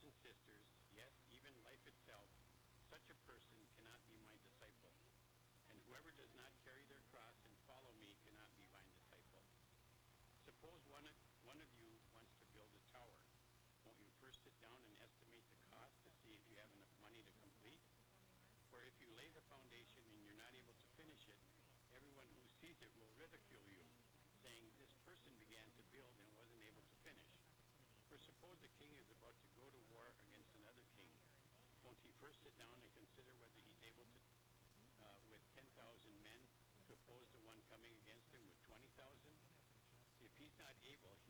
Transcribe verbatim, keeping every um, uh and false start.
brothers and sisters, yes, even life itself, such a person cannot be my disciple. And whoever does not carry their cross and follow me cannot be my disciple. Suppose one of, one of you wants to build a tower. Won't you first sit down and estimate the cost to see if you have enough money to complete? For if you lay the foundation and you're not able to finish it, everyone who sees it will ridicule you, saying, this person began to build and wasn't able to finish. For suppose a king is about to go to war against another king. Won't he first sit down and consider whether he's able to, uh, with ten thousand men, to oppose the one coming against him with twenty thousand? If he's not able,